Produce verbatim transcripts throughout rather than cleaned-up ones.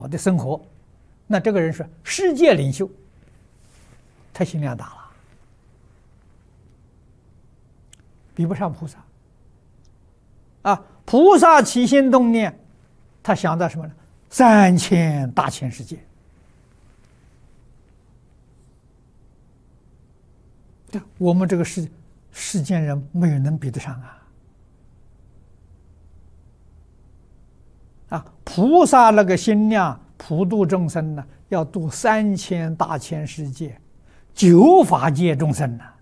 我的生活，那这个人是世界领袖，他心量大了，比不上菩萨。啊，菩萨起心动念，他想到什么呢？三千大千世界。我们这个世世间人没有能比得上啊！啊，菩萨那个心量普度众生呢，要度三千大千世界，九法界众生呢，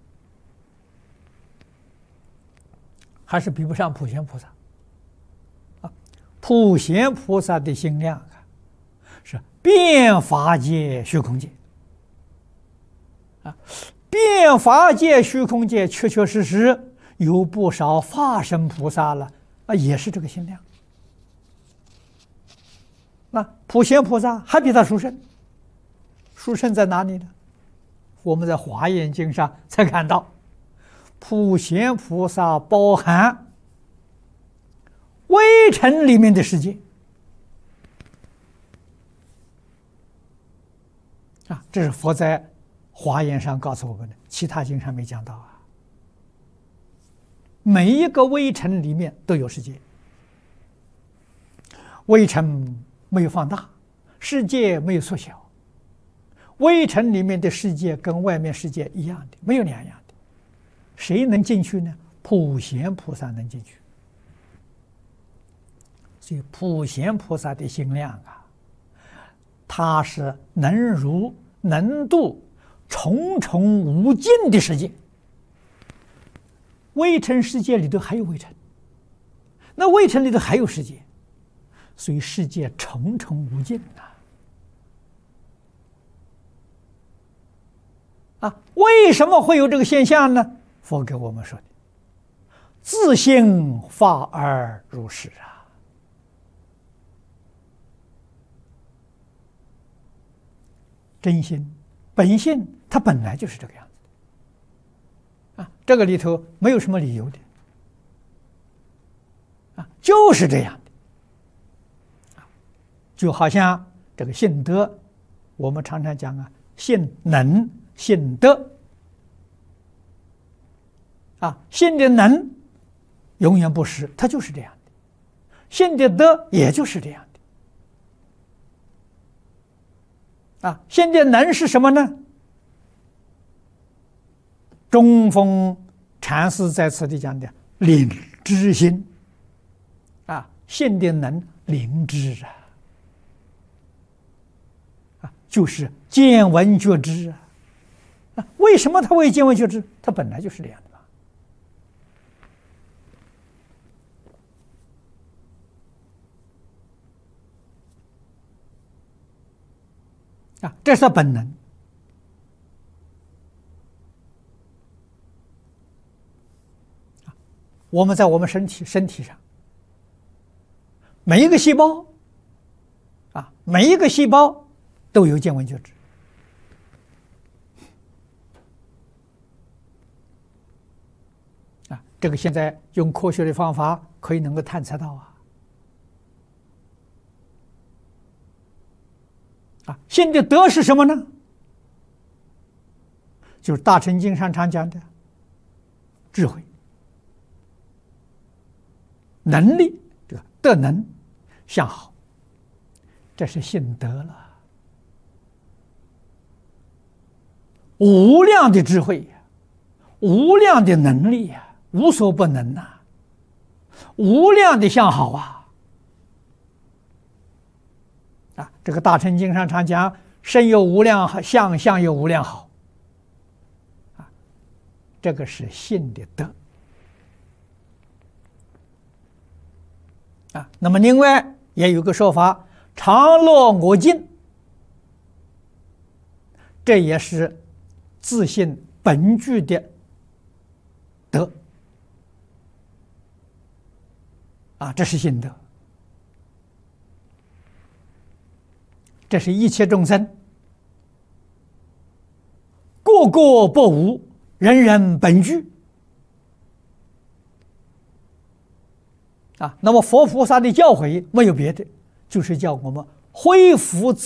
还是比不上普贤菩萨。啊，普贤菩萨的心量啊，是遍法界虚空界。啊。遍法界虚空界，确确实实有不少化身菩萨了啊，也是这个心量。那普贤菩萨还比他殊胜，殊胜在哪里呢？我们在《华严经》上才看到，普贤菩萨包含微尘里面的世界啊，这是佛在华严上告诉我们的，其他经上没讲到啊。每一个微尘里面都有世界，微尘没有放大，世界没有缩小，微尘里面的世界跟外面世界一样的，没有两样的。谁能进去呢？普贤菩萨能进去。所以普贤菩萨的心量啊，他是能如能度重重无尽的世界，微尘世界里头还有微尘，那微尘里头还有世界，所以世界重重无尽啊！啊，为什么会有这个现象呢？佛给我们说的，自性法而如是啊。真心本性它本来就是这个样子的啊，这个里头没有什么理由的啊，就是这样的啊，就好像这个性德，我们常常讲啊，性能、性德啊，性的能永远不失，它就是这样的；性的德也就是这样的啊。性的能是什么呢？中峰禅师在此地讲的领知心啊，性的能领知啊，啊，就是见闻觉知啊。啊，为什么他会见闻觉知？他本来就是这样的嘛。啊，这是他本能。我们在我们身体身体上，每一个细胞啊，每一个细胞都有见闻觉知啊，这个现在用科学的方法可以能够探测到啊。啊，性的德是什么呢？就是大乘经上常讲的智慧。能力，这个德能向好，这是性德了。无量的智慧呀，无量的能力呀，无所不能呐、啊，无量的向好啊！啊，这个大乘经上常讲，身有无量好，相相有无量好。啊，这个是性的德。啊，那么另外也有个说法，常乐我净，这也是自性本具的德啊，这是性德，这是一切众生个个不无，人人本具。啊，那么佛菩萨的教诲没有别的，就是叫我们恢复自